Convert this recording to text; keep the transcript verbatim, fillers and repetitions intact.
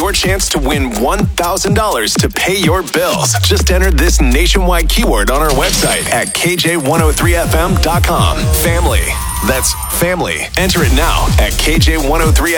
your chance to win one thousand dollars to pay your bills. Just enter this nationwide keyword on our website at K J one oh three F M dot com. Family. That's family. Enter it now at K J one oh three